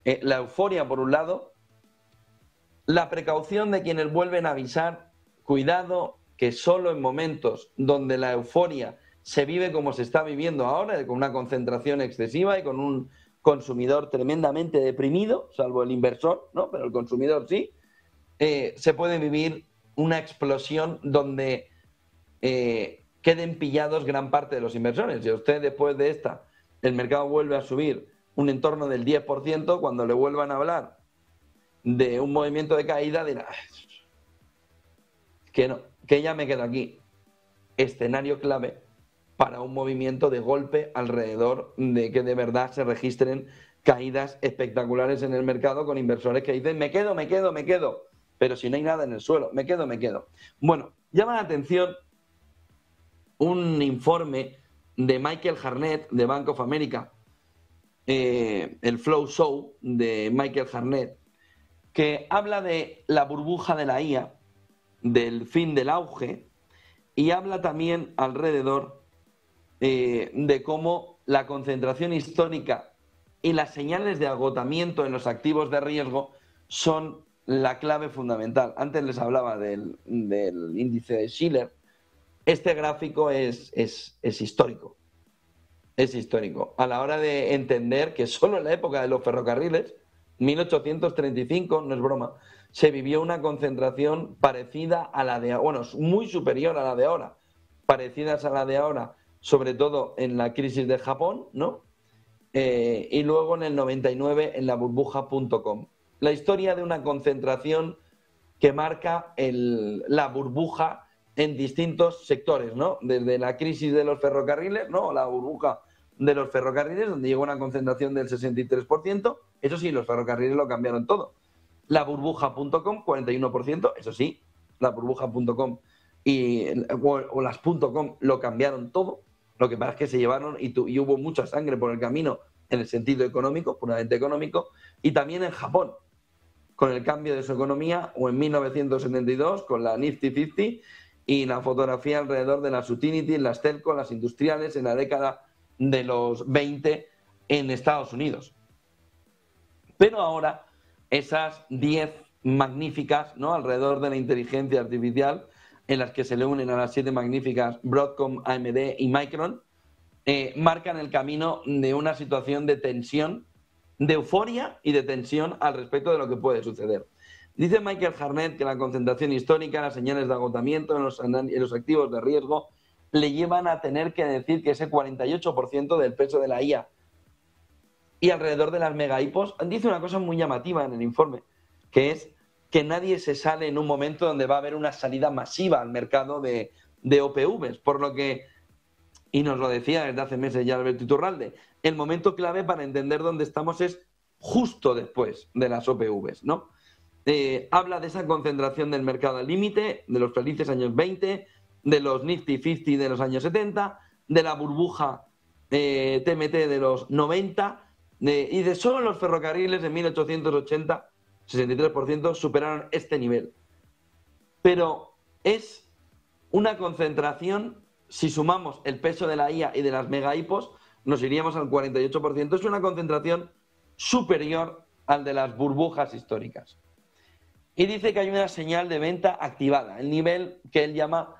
La euforia, por un lado, la precaución de quienes vuelven a avisar, cuidado, que solo en momentos donde la euforia se vive como se está viviendo ahora, con una concentración excesiva y con un consumidor tremendamente deprimido, salvo el inversor, ¿no? Pero el consumidor sí, se puede vivir una explosión donde queden pillados gran parte de los inversores. Si usted después de esta, el mercado vuelve a subir un entorno del 10%, cuando le vuelvan a hablar de un movimiento de caída, dirá que no, que ya me quedo aquí. Escenario clave para un movimiento de golpe alrededor de que de verdad se registren caídas espectaculares en el mercado con inversores que dicen me quedo, pero si no hay nada en el suelo, me quedo. Bueno, llama la atención un informe de Michael Harnett de Bank of America, el Flow Show de Michael Harnett, que habla de la burbuja de la IA, del fin del auge, y habla también alrededor de cómo la concentración histórica y las señales de agotamiento en los activos de riesgo son la clave fundamental. Antes les hablaba del índice de Shiller. Este gráfico es histórico. Es histórico. A la hora de entender que solo en la época de los ferrocarriles, 1835, no es broma, se vivió una concentración parecida a la de, bueno, muy superior a la de ahora, parecidas a la de ahora, sobre todo en la crisis de Japón, ¿no? Y luego en el 99 en la burbuja.com. La historia de una concentración que marca la burbuja en distintos sectores, ¿no? Desde la crisis de los ferrocarriles, ¿no? La burbuja de los ferrocarriles, donde llegó una concentración del 63%, eso sí, los ferrocarriles lo cambiaron todo. La burbuja.com, 41%, eso sí, la burbuja.com o las .com lo cambiaron todo. Lo que pasa es que se llevaron y hubo mucha sangre por el camino en el sentido económico, puramente económico, y también en Japón, con el cambio de su economía, o en 1972 con la Nifty 50 y la fotografía alrededor de las utilities, las telcos, las industriales en la década de los 20 en Estados Unidos. Pero ahora esas 10 magníficas, ¿no?, alrededor de la inteligencia artificial, en las que se le unen a las 7 magníficas Broadcom, AMD y Micron, marcan el camino de una situación de tensión, de euforia y de tensión al respecto de lo que puede suceder. Dice Michael Harnett que la concentración histórica, las señales de agotamiento en los activos de riesgo le llevan a tener que decir que ese 48% del peso de la IA y alrededor de las mega hipos, dice una cosa muy llamativa en el informe, que es que nadie se sale en un momento donde va a haber una salida masiva al mercado de OPVs, por lo que, y nos lo decía desde hace meses ya Alberto Iturralde, el momento clave para entender dónde estamos es justo después de las OPVs, ¿no? Habla de esa concentración del mercado al límite, de los felices años 20, de los Nifty 50 de los años 70, de la burbuja TMT de los 90, y de solo los ferrocarriles en 1880, 63% superaron este nivel. Pero es una concentración, si sumamos el peso de la IA y de las mega hipos, nos iríamos al 48%. Es una concentración superior al de las burbujas históricas. Y dice que hay una señal de venta activada, el nivel que él llama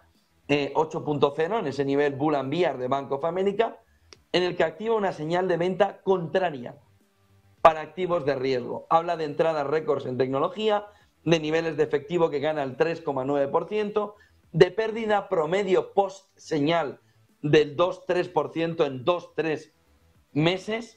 8.0, en ese nivel Bull and Bear de Bank of America, en el que activa una señal de venta contraria para activos de riesgo. Habla de entradas récords en tecnología, de niveles de efectivo que gana el 3,9%, de pérdida promedio post señal del 2-3% en 2-3 meses,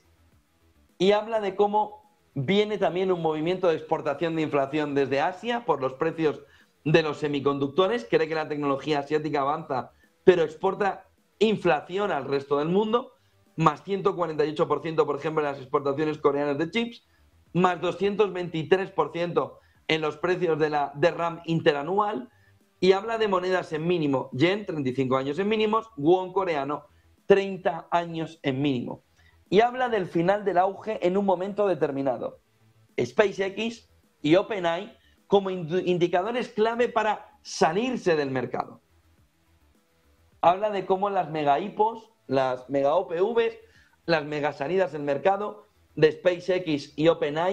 y habla de cómo viene también un movimiento de exportación de inflación desde Asia por los precios de los semiconductores. Cree que la tecnología asiática avanza, pero exporta inflación al resto del mundo, más 148%, por ejemplo, en las exportaciones coreanas de chips, más 223% en los precios de la DRAM interanual, y habla de monedas en mínimo, yen, 35 años en mínimos, won coreano, 30 años en mínimo. Y habla del final del auge en un momento determinado. SpaceX y OpenAI como indicadores clave para salirse del mercado. Habla de cómo las mega hipos, las mega OPVs, las mega salidas del mercado de SpaceX y OpenAI